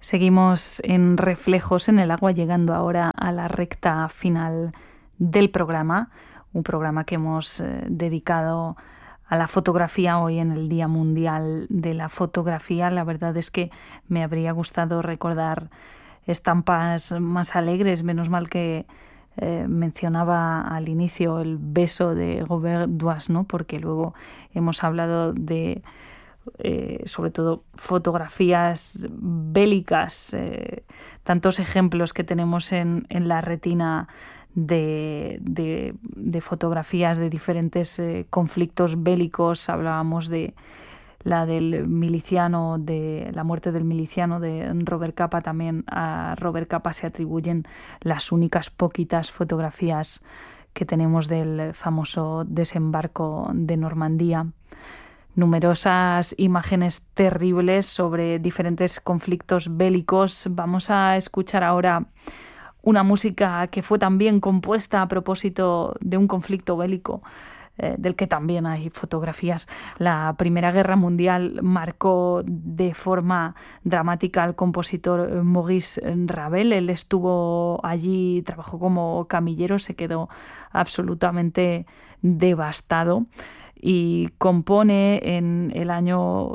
Seguimos en Reflejos en el Agua, llegando ahora a la recta final del programa, un programa que hemos dedicado a la fotografía hoy en el Día Mundial de la Fotografía. La verdad es que me habría gustado recordar estampas más alegres, menos mal que mencionaba al inicio el beso de Robert Duas, ¿no? Porque luego hemos hablado de sobre todo fotografías bélicas, tantos ejemplos que tenemos en la retina de fotografías de diferentes conflictos bélicos. Hablábamos de la del miliciano, de la muerte del miliciano de Robert Capa. También a Robert Capa se atribuyen las únicas poquitas fotografías que tenemos del famoso desembarco de Normandía. Numerosas imágenes terribles sobre diferentes conflictos bélicos. Vamos a escuchar ahora una música que fue también compuesta a propósito de un conflicto bélico, del que también hay fotografías. La Primera Guerra Mundial marcó de forma dramática al compositor Maurice Ravel. Él estuvo allí, trabajó como camillero, se quedó absolutamente devastado y compone en el año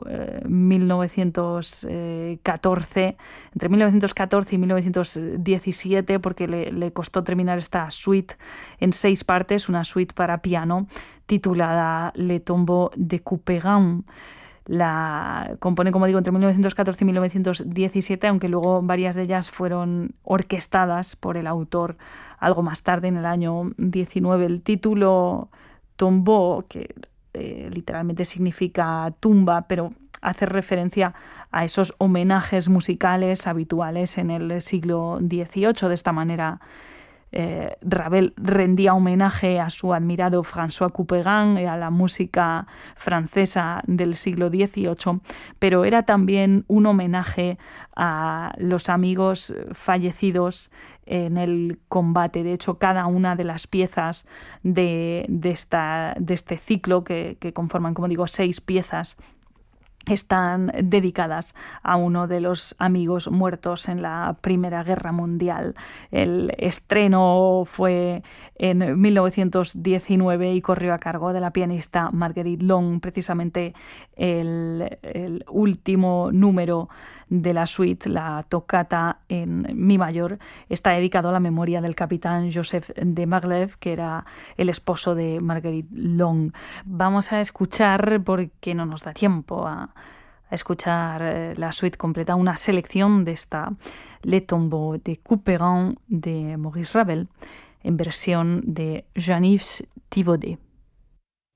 1914, entre 1914 y 1917, porque le costó terminar esta suite en 6 partes, una suite para piano titulada Le Tombeau de Couperin. La compone, como digo, entre 1914 y 1917, aunque luego varias de ellas fueron orquestadas por el autor algo más tarde, en el año 19. El título Tombeau, que literalmente significa tumba, pero hace referencia a esos homenajes musicales habituales en el siglo XVIII. De esta manera, Ravel rendía homenaje a su admirado François Couperin y a la música francesa del siglo XVIII, pero era también un homenaje a los amigos fallecidos en el combate. De hecho, cada una de las piezas de este ciclo, que conforman, como digo, 6 piezas, están dedicadas a uno de los amigos muertos en la Primera Guerra Mundial. El estreno fue en 1919 y corrió a cargo de la pianista Marguerite Long. Precisamente el último número de la suite, la tocata en mi mayor, está dedicado a la memoria del capitán Joseph de Maglev, que era el esposo de Marguerite Long. Vamos a escuchar, porque no nos da tiempo a escuchar la suite completa, una selección de esta Le Tombeau de Couperin de Maurice Ravel en versión de Jean-Yves Thibaudet.